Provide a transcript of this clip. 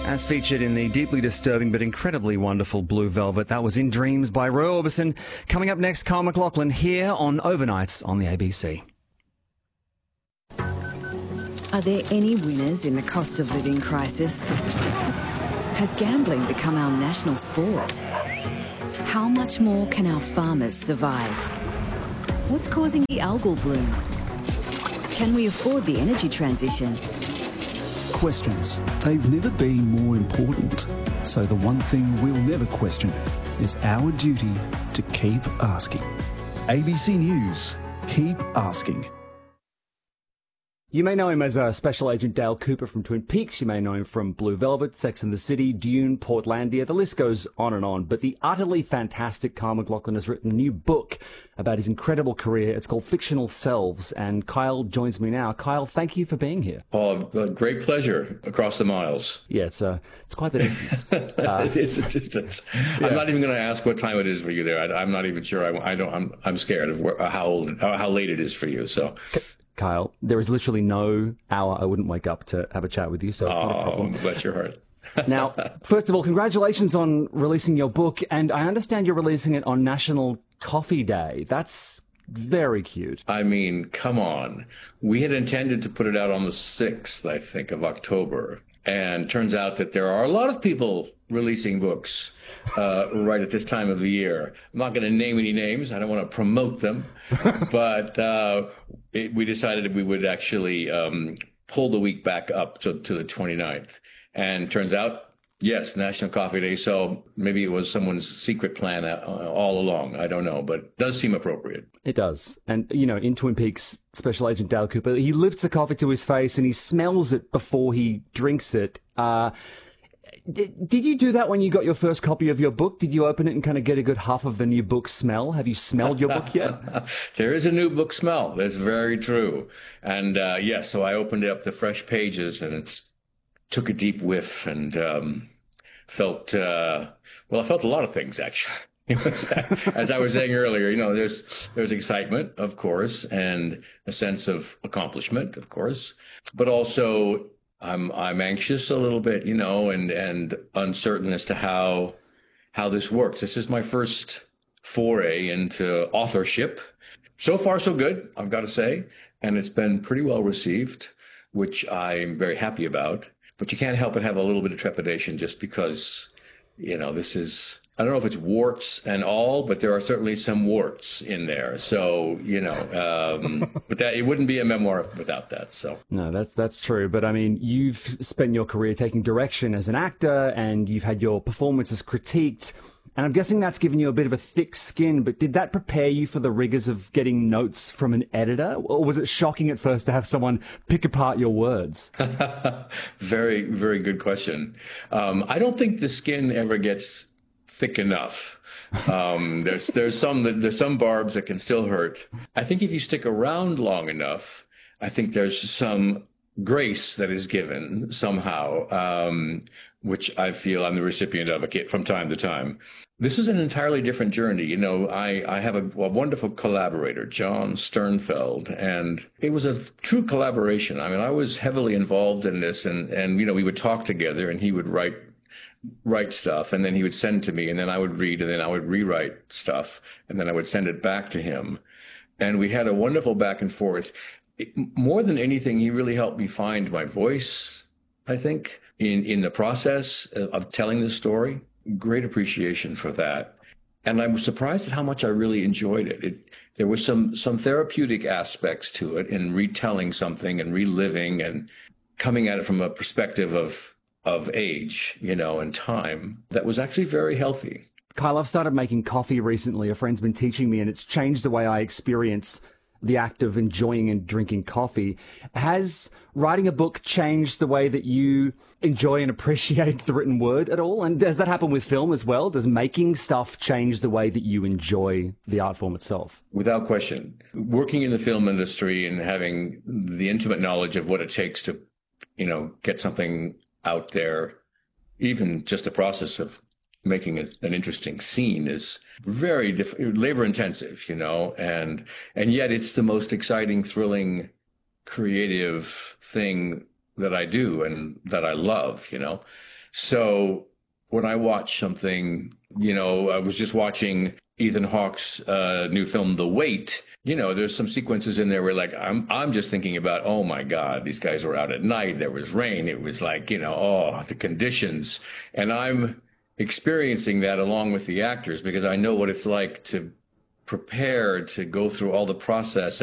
As featured in the deeply disturbing but incredibly wonderful Blue Velvet, that was In Dreams by Roy Orbison. Coming up next, Kyle MacLachlan here on Overnights on the ABC. Are there any winners in the cost of living crisis? Has gambling become our national sport? How much more can our farmers survive? What's causing the algal bloom? Can we afford the energy transition? Questions. They've never been more important. So the one thing we'll never question is our duty to keep asking. ABC News. Keep asking. You may know him as Special Agent Dale Cooper from Twin Peaks. You may know him from Blue Velvet, Sex and the City, Dune, Portlandia. The list goes on and on. But the utterly fantastic Kyle MacLachlan has written a new book about his incredible career. It's called Fictional Selves. And Kyle joins me now. Kyle, thank you for being here. Oh, a great pleasure across the miles. Yeah, it's quite the distance. It's a distance. Yeah. I'm not even going to ask what time it is for you there. I'm not even sure. I'm scared of how late it is for you. So. Kyle, there is literally no hour I wouldn't wake up to have a chat with you, so it's not a problem. Bless your heart. Now, first of all, congratulations on releasing your book, and I understand you're releasing it on National Coffee Day. That's very cute. I mean, come on. We had intended to put it out on the 6th, I think, of October. And turns out that there are a lot of people releasing books right at this time of the year. I'm not going to name any names. I don't want to promote them. But we decided we would actually pull the week back up to the 29th. And turns out, yes, National Coffee Day. So maybe it was someone's secret plan all along. I don't know, but it does seem appropriate. It does. And, you know, in Twin Peaks, Special Agent Dale Cooper, he lifts the coffee to his face and he smells it before he drinks it. Did you do that when you got your first copy of your book? Did you open it and kind of get a good huff of the new book smell? Have you smelled your book yet? There is a new book smell. That's very true. And, yes, so I opened up the fresh pages and took a deep whiff and felt I felt a lot of things, actually. As I was saying earlier, you know, there's excitement, of course, and a sense of accomplishment, of course, but also I'm anxious a little bit, you know, and uncertain as to how this works. This is my first foray into authorship. So far, so good, I've got to say, and it's been pretty well received, which I'm very happy about. But you can't help but have a little bit of trepidation just because, you know, this is, I don't know if it's warts and all, but there are certainly some warts in there. So, you know, but that it wouldn't be a memoir without that. So no, that's true. But I mean, you've spent your career taking direction as an actor and you've had your performances critiqued. And I'm guessing that's given you a bit of a thick skin, but did that prepare you for the rigors of getting notes from an editor? Or was it shocking at first to have someone pick apart your words? Very, very good question. I don't think the skin ever gets thick enough. There's some barbs that can still hurt. I think if you stick around long enough, I think there's some grace that is given somehow, which I feel I'm the recipient of from time to time. This is an entirely different journey. You know, I have a wonderful collaborator, John Sternfeld, and it was a true collaboration. I mean, I was heavily involved in this, and you know, we would talk together, and he would write stuff, and then he would send to me, and then I would read, and then I would rewrite stuff, and then I would send it back to him. And we had a wonderful back and forth. More than anything, he really helped me find my voice, I think, in the process of telling this story. Great appreciation for that. And I was surprised at how much I really enjoyed it. There were some therapeutic aspects to it in retelling something and reliving and coming at it from a perspective of age, you know, and time that was actually very healthy. Kyle, I've started making coffee recently. A friend's been teaching me, and it's changed the way I experience the act of enjoying and drinking coffee. Has writing a book changed the way that you enjoy and appreciate the written word at all? And does that happen with film as well? Does making stuff change the way that you enjoy the art form itself? Without question. Working in the film industry and having the intimate knowledge of what it takes to, you know, get something out there, even just the process of making an interesting scene is very labor intensive, you know, and yet it's the most exciting, thrilling, creative thing that I do and that I love, you know. So when I watch something, I was just watching Ethan Hawke's new film, The Wait. There's some sequences in there where like I'm just thinking about, oh my God, these guys were out at night. There was rain. It was like, the conditions. And I'm experiencing that along with the actors because I know what it's like to prepare to go through all the process